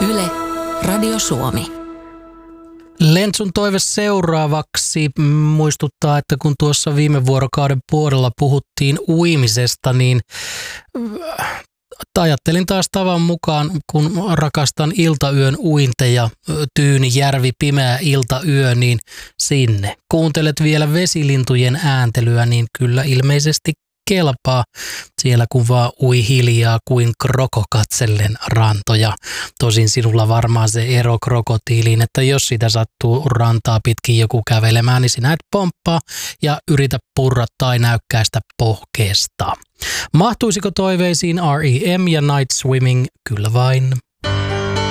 Yle, Radio Suomi. Lentsun toive seuraavaksi muistuttaa, että kun tuossa viime vuorokauden puolella puhuttiin uimisesta, niin ajattelin taas tavan mukaan, kun rakastan iltayön uinteja, tyyni, järvi, pimeä iltayö, niin sinne. Kuuntelet vielä vesilintujen ääntelyä, niin kyllä ilmeisesti kelpaa siellä, kun vaan ui hiljaa kuin kroko katsellen rantoja. Tosin sinulla varmaan se ero krokotiiliin, että jos sitä sattuu rantaa pitkin joku kävelemään, niin sinä et pomppaa ja yritä purra tai näykkäistä pohkeesta. Mahtuisiko toiveisiin R.E.M. ja Night Swimming? Kyllä vain.